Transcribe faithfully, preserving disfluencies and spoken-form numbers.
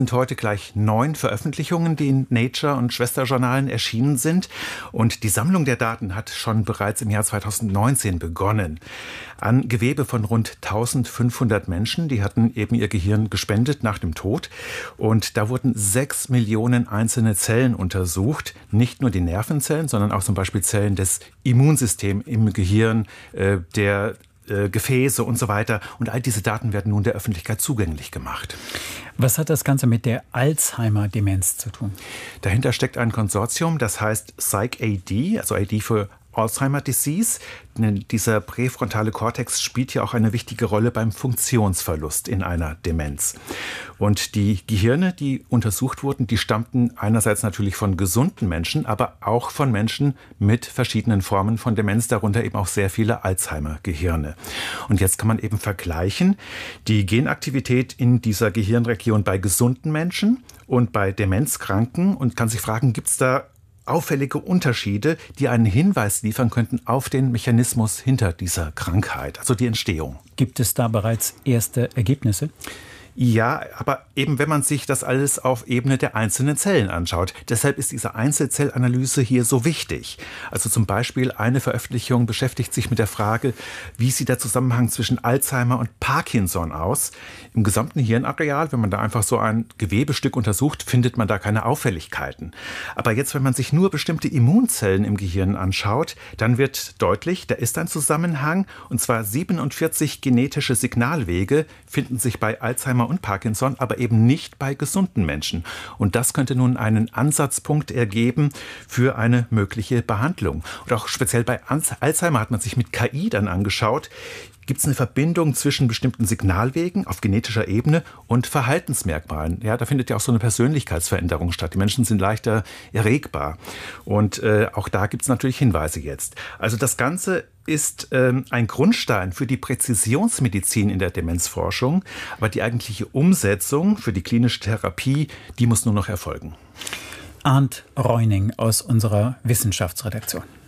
sind heute gleich neun Veröffentlichungen, die in Nature und Schwesterjournalen erschienen sind. Und die Sammlung der Daten hat schon bereits im Jahr zweitausendneunzehn begonnen. An Gewebe von rund eintausendfünfhundert Menschen, die hatten eben ihr Gehirn gespendet nach dem Tod. Und da wurden sechs Millionen einzelne Zellen untersucht. Nicht nur die Nervenzellen, sondern auch zum Beispiel Zellen des Immunsystems im Gehirn, äh, der Gefäße und so weiter. Und all diese Daten werden nun der Öffentlichkeit zugänglich gemacht. Was hat das Ganze mit der Alzheimer-Demenz zu tun? Dahinter steckt ein Konsortium, das heißt Psych-A D, also A D für Alzheimer Disease. Dieser präfrontale Kortex spielt ja auch eine wichtige Rolle beim Funktionsverlust in einer Demenz. Und die Gehirne, die untersucht wurden, die stammten einerseits natürlich von gesunden Menschen, aber auch von Menschen mit verschiedenen Formen von Demenz, darunter eben auch sehr viele Alzheimer-Gehirne. Und jetzt kann man eben vergleichen die Genaktivität in dieser Gehirnregion bei gesunden Menschen und bei Demenzkranken und kann sich fragen, gibt es da auffällige Unterschiede, die einen Hinweis liefern könnten auf den Mechanismus hinter dieser Krankheit, also die Entstehung. Gibt es da bereits erste Ergebnisse? Ja, aber eben wenn man sich das alles auf Ebene der einzelnen Zellen anschaut. Deshalb ist diese Einzelzellanalyse hier so wichtig. Also zum Beispiel eine Veröffentlichung beschäftigt sich mit der Frage, wie sieht der Zusammenhang zwischen Alzheimer und Parkinson aus? Im gesamten Hirnareal, wenn man da einfach so ein Gewebestück untersucht, findet man da keine Auffälligkeiten. Aber jetzt, wenn man sich nur bestimmte Immunzellen im Gehirn anschaut, dann wird deutlich, da ist ein Zusammenhang, und zwar siebenundvierzig genetische Signalwege finden sich bei Alzheimer und Parkinson, aber eben nicht bei gesunden Menschen. Und das könnte nun einen Ansatzpunkt ergeben für eine mögliche Behandlung. Und auch speziell bei Alzheimer hat man sich mit K I dann angeschaut, gibt es eine Verbindung zwischen bestimmten Signalwegen auf genetischer Ebene und Verhaltensmerkmalen. Ja, da findet ja auch so eine Persönlichkeitsveränderung statt. Die Menschen sind leichter erregbar. Und äh, auch da gibt es natürlich Hinweise jetzt. Also das Ganze ist ähm, ein Grundstein für die Präzisionsmedizin in der Demenzforschung. Aber die eigentliche Umsetzung für die klinische Therapie, die muss nur noch erfolgen. Arndt Reuning aus unserer Wissenschaftsredaktion.